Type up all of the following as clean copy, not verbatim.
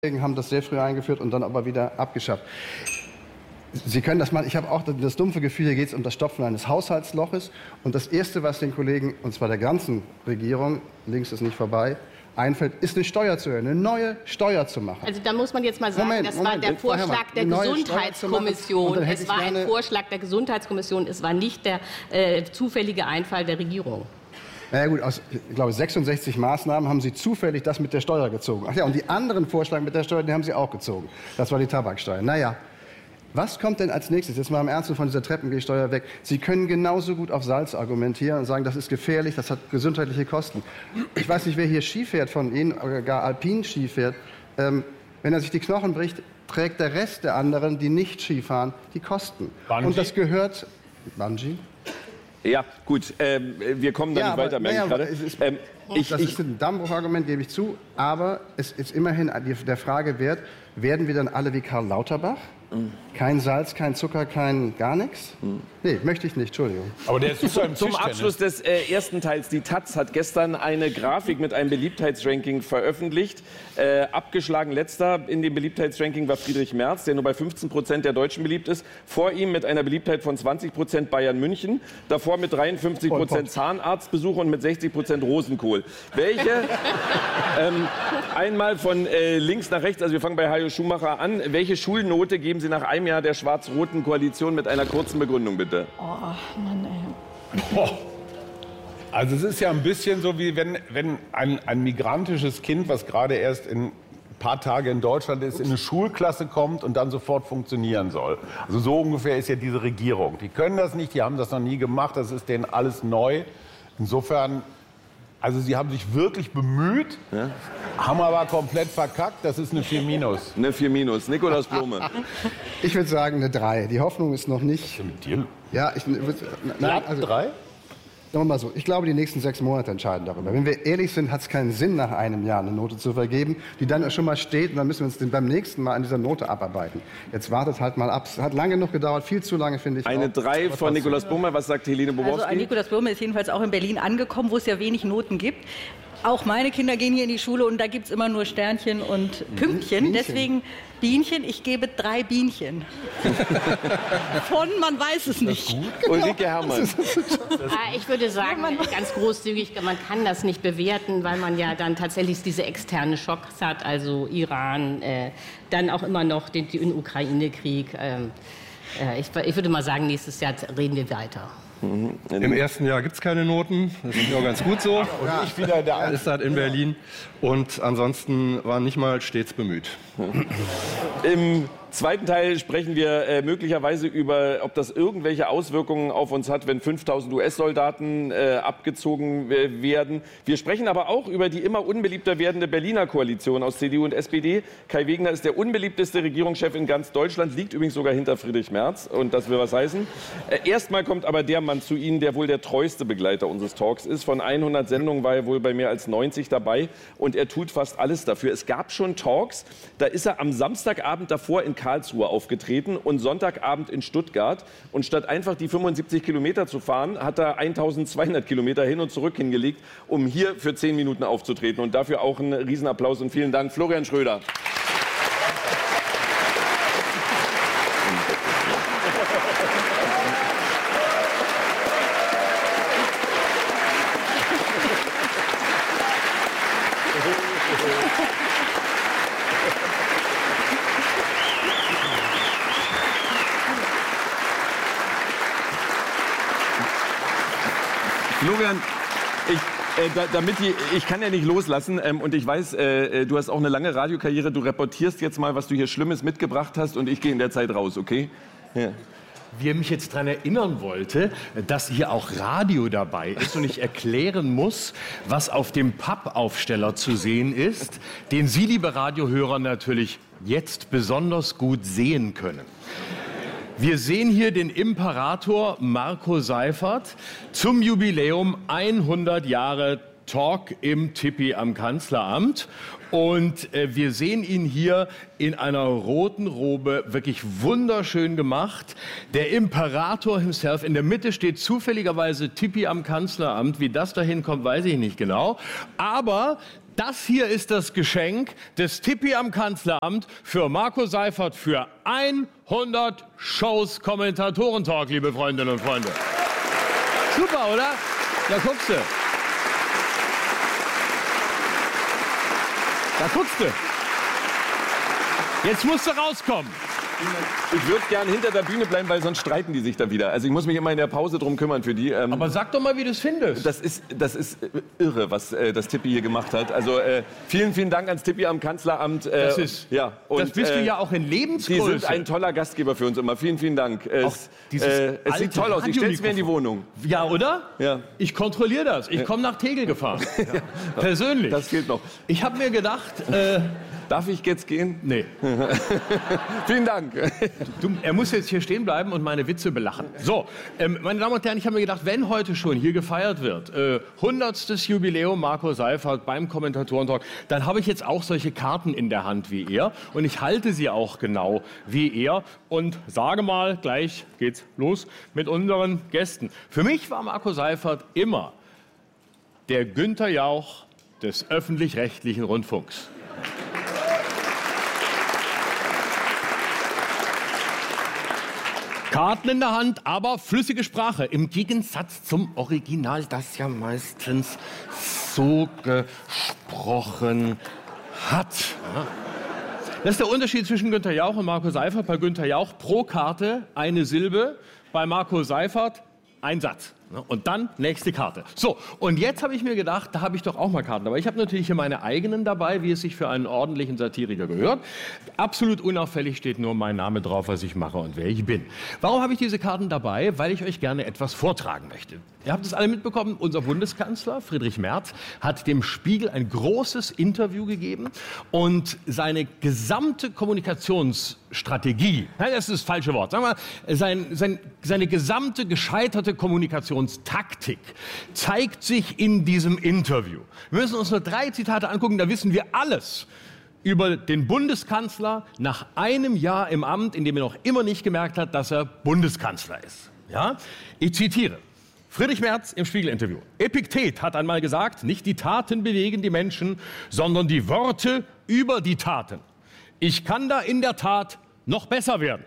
haben das sehr früh eingeführt und dann aber wieder abgeschafft. Sie können das mal, ich habe auch das dumpfe Gefühl, hier geht es um das Stopfen eines Haushaltsloches. Und das Erste, was den Kollegen, und zwar der ganzen Regierung, links ist nicht vorbei, einfällt, ist eine Steuer zu erhöhen, eine neue Steuer zu machen. Also da muss man jetzt mal sagen, das war der Vorschlag der Gesundheitskommission. Es war ein Vorschlag der Gesundheitskommission, es war nicht der zufällige Einfall der Regierung. Na ja gut, aus, ich glaube, 66 Maßnahmen haben Sie zufällig das mit der Steuer gezogen. Ach ja, und die anderen Vorschläge mit der Steuer, die haben Sie auch gezogen. Das war die Tabaksteuer. Naja, was kommt denn als nächstes? Jetzt mal im Ernst von dieser Treppengehsteuer weg. Sie können genauso gut auf Salz argumentieren und sagen, das ist gefährlich, das hat gesundheitliche Kosten. Ich weiß nicht, wer hier Ski fährt von Ihnen, oder gar Alpin-Ski fährt. Wenn er sich die Knochen bricht, trägt der Rest der anderen, die nicht Ski fahren, die Kosten. Bungee? Und das gehört... Bungee? Ja, gut, wir kommen da nicht weiter, merke ich gerade. Das ist ein Dammbruchargument, gebe ich zu, aber es ist immerhin der Frage wert, werden wir dann alle wie Karl Lauterbach? Kein Salz, kein Zucker, kein gar nichts? Nee, möchte ich nicht, Entschuldigung. Aber der ist super im Zum Tischtennis. Abschluss des ersten Teils. Die Taz hat gestern eine Grafik mit einem Beliebtheitsranking veröffentlicht. Abgeschlagen letzter in dem Beliebtheitsranking war Friedrich Merz, der nur bei 15% der Deutschen beliebt ist. Vor ihm mit einer Beliebtheit von 20% Bayern München. Davor mit 53% Zahnarztbesuch und mit 60% Rosenkohl. Welche, einmal von links nach rechts, also wir fangen bei Hajo Schumacher an. Welche Schulnote geben Sie nach einem Jahr der schwarz-roten Koalition mit einer kurzen Begründung, bitte? Oh, Mann, ey. Oh. Also es ist ja ein bisschen so, wie wenn ein migrantisches Kind, was gerade erst ein paar Tage in Deutschland ist, in eine Schulklasse kommt und dann sofort funktionieren soll. Also so ungefähr ist ja diese Regierung. Die können das nicht, die haben das noch nie gemacht, das ist denen alles neu. Insofern, also sie haben sich wirklich bemüht, ja, haben aber komplett verkackt, das ist eine 4-. Eine 4-. Nikolaus Blome. Ich würde sagen eine 3. Die Hoffnung ist noch nicht... Was ist mit dir? Ja, nein, also 3? Sagen wir mal so, ich glaube, die nächsten 6 Monate entscheiden darüber. Wenn wir ehrlich sind, hat es keinen Sinn, nach einem Jahr eine Note zu vergeben, die dann schon mal steht, und dann müssen wir uns beim nächsten Mal an dieser Note abarbeiten. Jetzt wartet halt mal ab. Es hat lange genug gedauert, viel zu lange, finde ich. Eine 3 von Nikolaus Blome. Was sagt Helene Bobowski? Also Nikolaus Blome ist jedenfalls auch in Berlin angekommen, wo es ja wenig Noten gibt. Auch meine Kinder gehen hier in die Schule und da gibt es immer nur Sternchen und Pünktchen. Bienchen. Deswegen Bienchen, ich gebe 3 Bienchen. Von, man weiß es nicht. Ulrike Herrmann. Ich würde sagen, ganz großzügig, man kann das nicht bewerten, weil man ja dann tatsächlich diese externe Schocks hat, also Iran, dann auch immer noch den Ukraine-Krieg. Ich würde mal sagen, nächstes Jahr reden wir weiter. Im ersten Jahr gibt es keine Noten, das ist ja auch ganz gut so. Und ich wieder da. Ist halt in Berlin und ansonsten war nicht mal stets bemüht. Im zweiten Teil sprechen wir möglicherweise über, ob das irgendwelche Auswirkungen auf uns hat, wenn 5000 US-Soldaten abgezogen werden. Wir sprechen aber auch über die immer unbeliebter werdende Berliner Koalition aus CDU und SPD. Kai Wegner ist der unbeliebteste Regierungschef in ganz Deutschland, liegt übrigens sogar hinter Friedrich Merz. Und das will was heißen. Erstmal kommt aber der Mann zu Ihnen, der wohl der treueste Begleiter unseres Talks ist. Von 100 Sendungen war er wohl bei mehr als 90 dabei. Und er tut fast alles dafür. Es gab schon Talks, da ist er am Samstagabend davor in Karlsruhe aufgetreten und Sonntagabend in Stuttgart. Und statt einfach die 75 Kilometer zu fahren, hat er 1200 Kilometer hin und zurück hingelegt, um hier für 10 Minuten aufzutreten. Und dafür auch einen Riesenapplaus und vielen Dank, Florian Schröder. Florian, ich kann ja nicht loslassen und ich weiß, du hast auch eine lange Radiokarriere, du reportierst jetzt mal, was du hier Schlimmes mitgebracht hast und ich gehe in der Zeit raus, okay? Ja. Wie er mich jetzt daran erinnern wollte, dass hier auch Radio dabei ist und ich erklären muss, was auf dem Pappaufsteller zu sehen ist, den Sie, liebe Radiohörer, natürlich jetzt besonders gut sehen können. Wir sehen hier den Imperator Marco Seifert zum Jubiläum 100 Jahre Talk im Tippi am Kanzleramt. Und wir sehen ihn hier in einer roten Robe, wirklich wunderschön gemacht. Der Imperator himself, in der Mitte steht zufälligerweise Tippi am Kanzleramt. Wie das dahin kommt, weiß ich nicht genau. Aber Das hier ist das Geschenk des Tippi am Kanzleramt für Marco Seifert für 100 Shows Kommentatoren-Talk, liebe Freundinnen und Freunde. Super, oder? Da guckst du. Da guckst du. Jetzt musst du rauskommen. Ich würde gerne hinter der Bühne bleiben, weil sonst streiten die sich da wieder. Also ich muss mich immer in der Pause drum kümmern für die. Aber sag doch mal, wie du es findest. Das ist irre, was das Tippi hier gemacht hat. Also vielen, vielen Dank ans Tippi am Kanzleramt. Das bist du ja auch in Lebensgröße. Die sind ein toller Gastgeber für uns immer. Vielen, vielen Dank. Es sieht toll aus. Ich stelle es mir in die Wohnung. Ja, oder? Ja. Ich kontrolliere das. Ich komme nach Tegel gefahren. Ja. Persönlich. Das fehlt noch. Ich habe mir gedacht... Darf ich jetzt gehen? Nee. Vielen Dank. Er muss jetzt hier stehen bleiben und meine Witze belachen. So, meine Damen und Herren, ich habe mir gedacht, wenn heute schon hier gefeiert wird, 100. Jubiläum Marco Seifert beim Kommentatoren-Talk, dann habe ich jetzt auch solche Karten in der Hand wie er und ich halte sie auch genau wie er und sage mal, gleich geht's los mit unseren Gästen. Für mich war Marco Seifert immer der Günther Jauch des öffentlich-rechtlichen Rundfunks. Karten in der Hand, aber flüssige Sprache. Im Gegensatz zum Original, das ja meistens so gesprochen hat. Das ist der Unterschied zwischen Günther Jauch und Marco Seifert. Bei Günther Jauch pro Karte eine Silbe, bei Marco Seifert ein Satz. Und dann nächste Karte. So, und jetzt habe ich mir gedacht, da habe ich doch auch mal Karten dabei. Ich habe natürlich hier meine eigenen dabei, wie es sich für einen ordentlichen Satiriker gehört. Absolut unauffällig steht nur mein Name drauf, was ich mache und wer ich bin. Warum habe ich diese Karten dabei? Weil ich euch gerne etwas vortragen möchte. Ihr habt es alle mitbekommen, unser Bundeskanzler Friedrich Merz hat dem Spiegel ein großes Interview gegeben und seine gesamte Kommunikationsstrategie, das ist das falsche Wort, sagen wir, seine gesamte gescheiterte Kommunikationstaktik zeigt sich in diesem Interview. Wir müssen uns nur 3 Zitate angucken, da wissen wir alles über den Bundeskanzler nach einem Jahr im Amt, in dem er noch immer nicht gemerkt hat, dass er Bundeskanzler ist. Ja? Ich zitiere. Friedrich Merz im Spiegel-Interview. Epiktet hat einmal gesagt, nicht die Taten bewegen die Menschen, sondern die Worte über die Taten. Ich kann da in der Tat noch besser werden.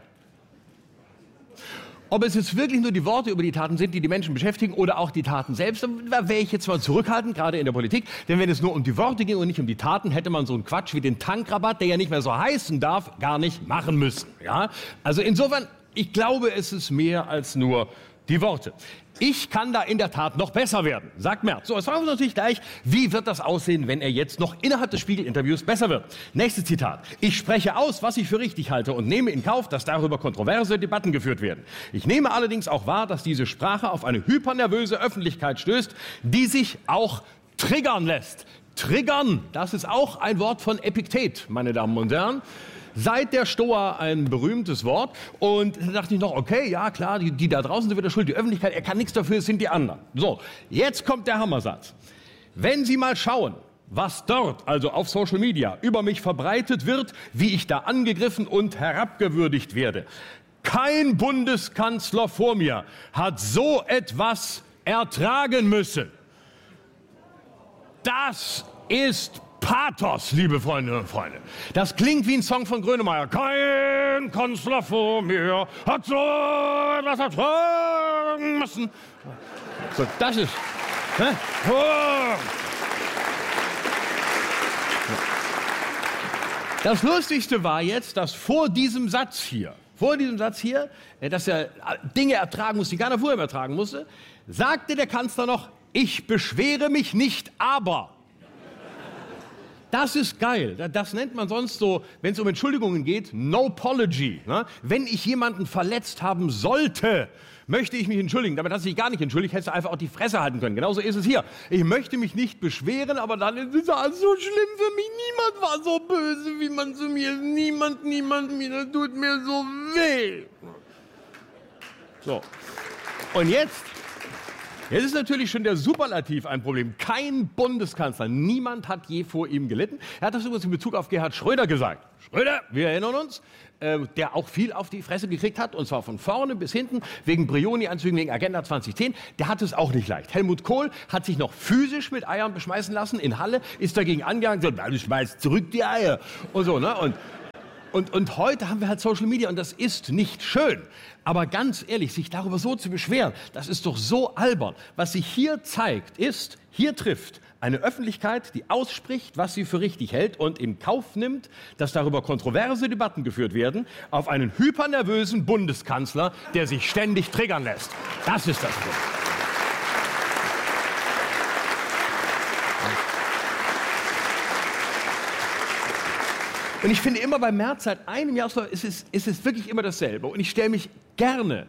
Ob es jetzt wirklich nur die Worte über die Taten sind, die die Menschen beschäftigen, oder auch die Taten selbst, da wäre ich jetzt mal zurückhaltend, gerade in der Politik. Denn wenn es nur um die Worte ging und nicht um die Taten, hätte man so einen Quatsch wie den Tankrabatt, der ja nicht mehr so heißen darf, gar nicht machen müssen. Ja? Also insofern, ich glaube, es ist mehr als nur die Worte. Ich kann da in der Tat noch besser werden, sagt Merz. So, jetzt fragen wir uns natürlich gleich, wie wird das aussehen, wenn er jetzt noch innerhalb des Spiegel-Interviews besser wird? Nächstes Zitat. Ich spreche aus, was ich für richtig halte und nehme in Kauf, dass darüber kontroverse Debatten geführt werden. Ich nehme allerdings auch wahr, dass diese Sprache auf eine hypernervöse Öffentlichkeit stößt, die sich auch triggern lässt. Triggern, das ist auch ein Wort von Epiktet, meine Damen und Herren. Seit der Stoa ein berühmtes Wort. Und da dachte ich noch, okay, ja klar, die da draußen sind wieder schuld, die Öffentlichkeit, er kann nichts dafür, es sind die anderen. So, jetzt kommt der Hammersatz. Wenn Sie mal schauen, was dort, also auf Social Media, über mich verbreitet wird, wie ich da angegriffen und herabgewürdigt werde. Kein Bundeskanzler vor mir hat so etwas ertragen müssen. Das ist Pathos, liebe Freundinnen und Freunde. Das klingt wie ein Song von Grönemeyer. Kein Kanzler vor mir hat so etwas ertragen müssen. So, das ist... Das Lustigste war jetzt, dass vor diesem Satz hier, dass er Dinge ertragen musste, die keiner vorher ertragen musste, sagte der Kanzler noch, ich beschwere mich nicht, aber... Das ist geil. Das nennt man sonst so, wenn es um Entschuldigungen geht, No-Apology. Ne? Wenn ich jemanden verletzt haben sollte, möchte ich mich entschuldigen. Damit hast du dich gar nicht entschuldigt, hättest du einfach auch die Fresse halten können. Genauso ist es hier. Ich möchte mich nicht beschweren, aber dann ist es alles so schlimm für mich. Niemand war so böse, wie man zu mir ist. Niemand, das tut mir so weh. So. Und jetzt Jetzt ist natürlich schon der Superlativ ein Problem. Kein Bundeskanzler, niemand hat je vor ihm gelitten. Er hat das übrigens in Bezug auf Gerhard Schröder gesagt. Schröder, wir erinnern uns, der auch viel auf die Fresse gekriegt hat, und zwar von vorne bis hinten, wegen Brioni-Anzügen, wegen Agenda 2010. Der hat es auch nicht leicht. Helmut Kohl hat sich noch physisch mit Eiern beschmeißen lassen in Halle, ist dagegen angegangen, so, du schmeißt zurück die Eier und so, ne? Und heute haben wir halt Social Media und das ist nicht schön. Aber ganz ehrlich, sich darüber so zu beschweren, das ist doch so albern. Was sich hier zeigt, ist, hier trifft eine Öffentlichkeit, die ausspricht, was sie für richtig hält und in Kauf nimmt, dass darüber kontroverse Debatten geführt werden, auf einen hypernervösen Bundeskanzler, der sich ständig triggern lässt. Das ist das Problem. Und ich finde immer bei Merz seit einem Jahr ist es wirklich immer dasselbe. Und ich stelle mich gerne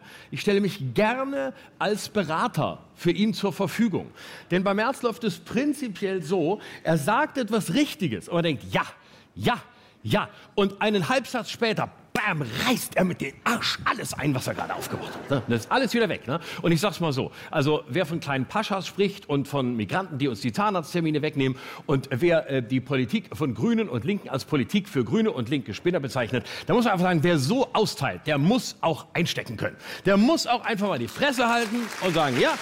als Berater für ihn zur Verfügung. Denn bei Merz läuft es prinzipiell so, er sagt etwas Richtiges und man denkt, ja. Und einen Halbsatz später, bam, reißt er mit dem Arsch alles ein, was er gerade aufgebaut hat. Das ist alles wieder weg. Ne? Und ich sag's mal so, also wer von kleinen Paschas spricht und von Migranten, die uns die Zahnarzttermine wegnehmen und wer die Politik von Grünen und Linken als Politik für Grüne und linke Spinner bezeichnet, da muss man einfach sagen, wer so austeilt, der muss auch einstecken können. Der muss auch einfach mal die Fresse halten und sagen, ja,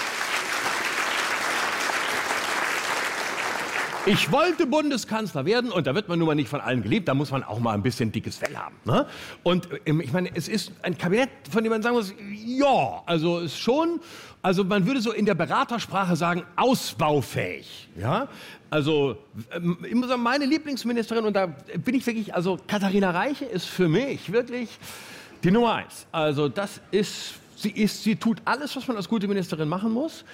ich wollte Bundeskanzler werden und da wird man nun mal nicht von allen geliebt, da muss man auch mal ein bisschen dickes Fell haben. Ne? Und ich meine, es ist ein Kabinett, von dem man sagen muss, ja, also ist schon, also man würde so in der Beratersprache sagen, ausbaufähig. Ja? Also ich muss sagen, meine Lieblingsministerin, und da bin ich wirklich, also Katharina Reiche ist für mich wirklich die Nummer 1. Also das ist... Sie tut alles, was man als gute Ministerin machen muss.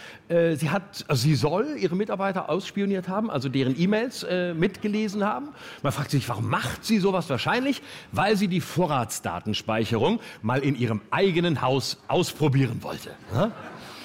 Sie soll ihre Mitarbeiter ausspioniert haben, also deren E-Mails mitgelesen haben. Man fragt sich, warum macht sie sowas? Wahrscheinlich, weil sie die Vorratsdatenspeicherung mal in ihrem eigenen Haus ausprobieren wollte. Ja?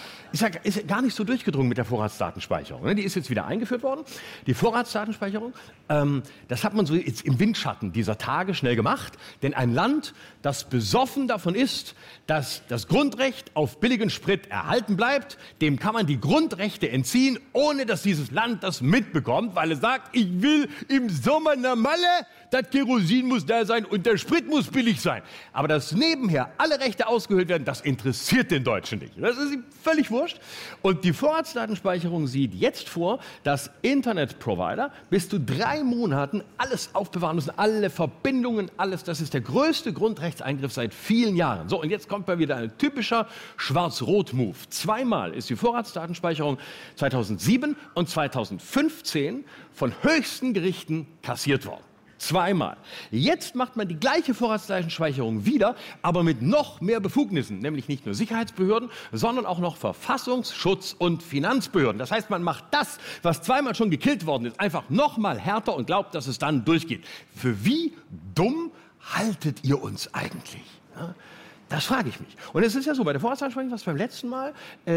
Ist gar nicht so durchgedrungen mit der Vorratsdatenspeicherung. Die ist jetzt wieder eingeführt worden. Die Vorratsdatenspeicherung, das hat man so jetzt im Windschatten dieser Tage schnell gemacht. Denn ein Land, das besoffen davon ist, dass das Grundrecht auf billigen Sprit erhalten bleibt, dem kann man die Grundrechte entziehen, ohne dass dieses Land das mitbekommt, weil es sagt, ich will im Sommer nach Malle, das Kerosin muss da sein und der Sprit muss billig sein. Aber dass nebenher alle Rechte ausgehöhlt werden, das interessiert den Deutschen nicht. Das ist ihm völlig wurscht. Und die Vorratsdatenspeicherung sieht jetzt vor, dass Internetprovider bis zu 3 Monaten alles aufbewahren müssen, alle Verbindungen, alles. Das ist der größte Grundrechtseingriff seit vielen Jahren. So, und jetzt kommt mal wieder ein typischer Schwarz-Rot-Move. 2-mal ist die Vorratsdatenspeicherung 2007 und 2015 von höchsten Gerichten kassiert worden. 2-mal. Jetzt macht man die gleiche Vorratsdatenspeicherung wieder, aber mit noch mehr Befugnissen, nämlich nicht nur Sicherheitsbehörden, sondern auch noch Verfassungsschutz- und Finanzbehörden. Das heißt, man macht das, was 2-mal schon gekillt worden ist, einfach noch mal härter und glaubt, dass es dann durchgeht. Für wie dumm haltet ihr uns eigentlich? Ja? Das frage ich mich. Und es ist ja so, bei der Vorratsdatenspeicherung, was beim letzten Mal,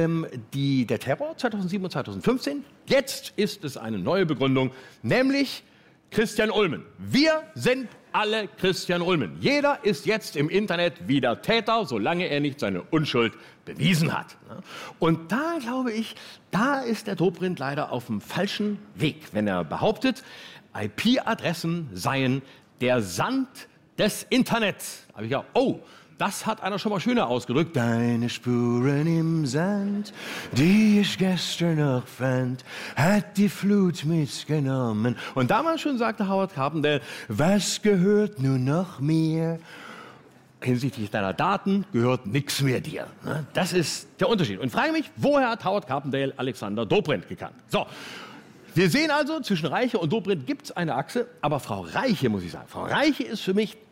der Terror 2007 und 2015, jetzt ist es eine neue Begründung, nämlich Christian Ulmen. Wir sind alle Christian Ulmen. Jeder ist jetzt im Internet wieder Täter, solange er nicht seine Unschuld bewiesen hat. Und da glaube ich, da ist der Dobrindt leider auf dem falschen Weg, wenn er behauptet, IP-Adressen seien der Sand des Internets. Da habe ich gedacht, oh, das hat einer schon mal schöner ausgedrückt. Deine Spuren im Sand, die ich gestern noch fand, hat die Flut mitgenommen. Und damals schon sagte Howard Carpendale, was gehört nun noch mir? Hinsichtlich deiner Daten gehört nichts mehr dir. Das ist der Unterschied. Und frage mich, woher hat Howard Carpendale Alexander Dobrindt gekannt? So. Wir sehen also, zwischen Reiche und Dobrindt gibt es eine Achse, aber Frau Reiche, muss ich sagen, Frau Reiche ist für mich,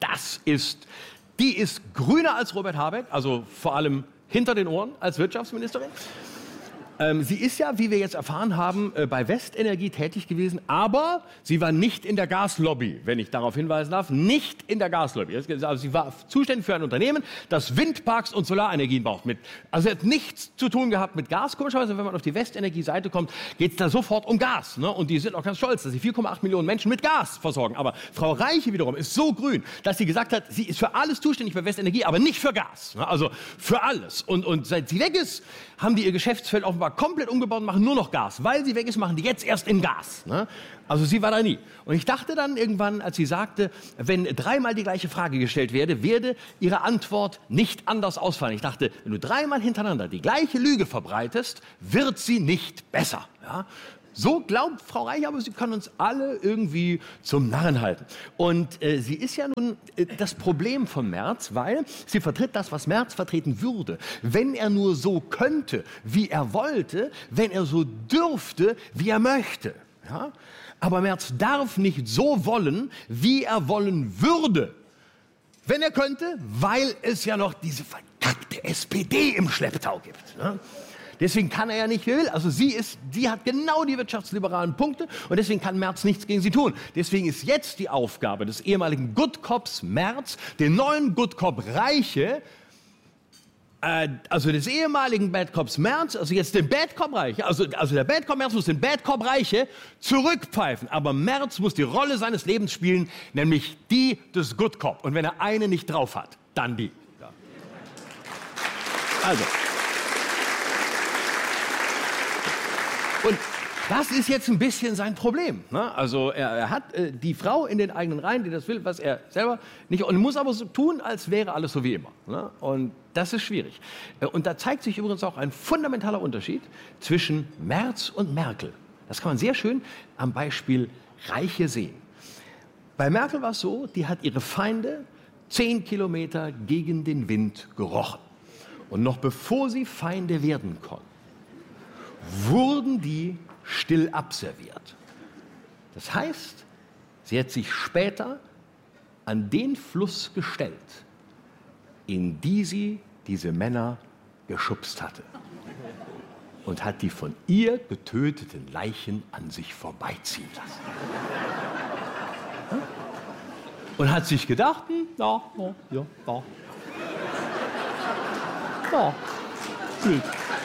die ist grüner als Robert Habeck, also vor allem hinter den Ohren als Wirtschaftsministerin. Sie ist ja, wie wir jetzt erfahren haben, bei Westenergie tätig gewesen, aber sie war nicht in der Gaslobby, wenn ich darauf hinweisen darf, nicht in der Gaslobby. Also sie war zuständig für ein Unternehmen, das Windparks und Solarenergien braucht. Also sie hat nichts zu tun gehabt mit Gas. Komischerweise, wenn man auf die Westenergie-Seite kommt, geht es da sofort um Gas. Ne? Und die sind auch ganz stolz, dass sie 4,8 Millionen Menschen mit Gas versorgen. Aber Frau Reiche wiederum ist so grün, dass sie gesagt hat, sie ist für alles zuständig bei Westenergie, aber nicht für Gas. Ne? Also für alles. Und seit sie weg ist, haben die ihr Geschäftsfeld offenbar komplett umgebaut und machen nur noch Gas. Weil sie weg ist, machen die jetzt erst in Gas. Ne? Also sie war da nie. Und ich dachte dann irgendwann, als sie sagte, wenn dreimal die gleiche Frage gestellt werde, werde ihre Antwort nicht anders ausfallen. Ich dachte, wenn du dreimal hintereinander die gleiche Lüge verbreitest, wird sie nicht besser. Ja? So glaubt Frau Reich, aber sie kann uns alle irgendwie zum Narren halten. Und sie ist ja nun das Problem von Merz, weil sie vertritt das, was Merz vertreten würde. Wenn er nur so könnte, wie er wollte, wenn er so dürfte, wie er möchte. Ja? Aber Merz darf nicht so wollen, wie er wollen würde. Wenn er könnte, weil es ja noch diese verkackte SPD im Schlepptau gibt. Ne? Deswegen kann er ja nicht, wie er will. Also sie hat genau die wirtschaftsliberalen Punkte und deswegen kann Merz nichts gegen sie tun. Deswegen ist jetzt die Aufgabe des ehemaligen Good Cops Merz, den neuen Good Cop Reiche, also des ehemaligen Bad Cops Merz, also jetzt den Bad Cop Reiche, also der Bad Cop Merz muss den Bad Cop Reiche zurückpfeifen. Aber Merz muss die Rolle seines Lebens spielen, nämlich die des Good Cop. Und wenn er eine nicht drauf hat, dann die. Ja. Also. Und das ist jetzt ein bisschen sein Problem. Ne? Also er hat die Frau in den eigenen Reihen, die das will, was er selber nicht, und muss aber so tun, als wäre alles so wie immer. Ne? Und das ist schwierig. Und da zeigt sich übrigens auch ein fundamentaler Unterschied zwischen Merz und Merkel. Das kann man sehr schön am Beispiel Reiche sehen. Bei Merkel war es so, die hat ihre Feinde 10 Kilometer gegen den Wind gerochen. Und noch bevor sie Feinde werden konnten, wurden die still abserviert. Das heißt, sie hat sich später an den Fluss gestellt, in die sie diese Männer geschubst hatte und hat die von ihr getöteten Leichen an sich vorbeiziehen lassen. Und hat sich gedacht, ja, gut.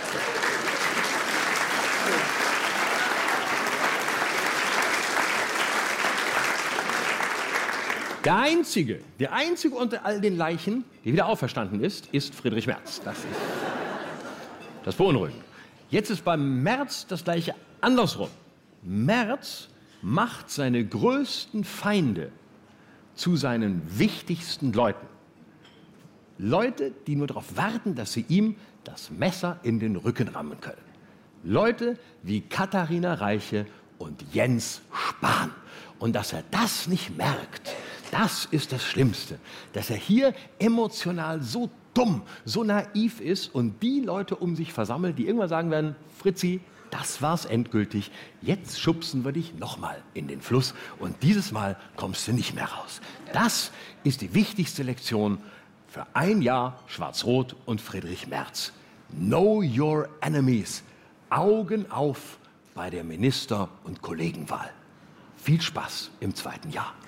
Der einzige unter all den Leichen, der wieder auferstanden ist Friedrich Merz. Das ist das Beunruhigende. Jetzt ist beim Merz das Gleiche andersrum. Merz macht seine größten Feinde zu seinen wichtigsten Leuten. Leute, die nur darauf warten, dass sie ihm das Messer in den Rücken rammen können. Leute wie Katharina Reiche und Jens Spahn. Und dass er das nicht merkt, das ist das Schlimmste. Dass er hier emotional so dumm, so naiv ist und die Leute um sich versammelt, die irgendwann sagen werden, Fritzi, das war's endgültig, jetzt schubsen wir dich nochmal in den Fluss und dieses Mal kommst du nicht mehr raus. Das ist die wichtigste Lektion für ein Jahr Schwarz-Rot und Friedrich Merz. Know your enemies. Augen auf bei der Minister- und Kollegenwahl. Viel Spaß im zweiten Jahr.